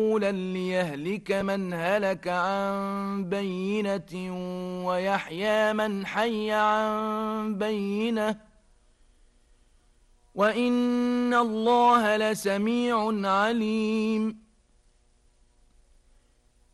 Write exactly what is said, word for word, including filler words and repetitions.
رَسُولًا لِيَهْلِكَ مَنْ هَلَكَ عَن بَيِّنَةٍ وَيَحْيَىٰ مَنْ حَيَّ عَن بَيِّنَةٍ وَإِنَّ اللَّهَ لَسَمِيعٌ عَلِيمٌ